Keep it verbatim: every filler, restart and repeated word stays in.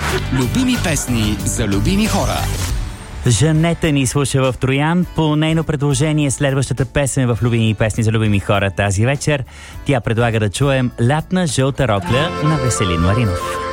Любими песни за любими хора. Жанета ни слуша в Троян. По нейно предложение следващата песен в любими песни за любими хора тази вечер. Тя предлага да чуем "Лятна жълта рокля" на Веселин Маринов.